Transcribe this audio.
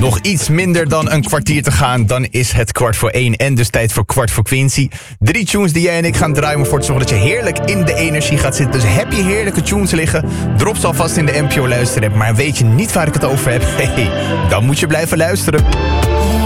Nog iets minder dan een kwartier te gaan, dan is het 1:15 en dus tijd voor Kwart voor Quincy. 3 tunes die jij en ik gaan draaien om ervoor te zorgen dat je heerlijk in de energie gaat zitten. Dus heb je heerlijke tunes liggen, drop ze alvast in de NPO luisterapp. Maar weet je niet waar ik het over heb? Hey, dan moet je blijven luisteren.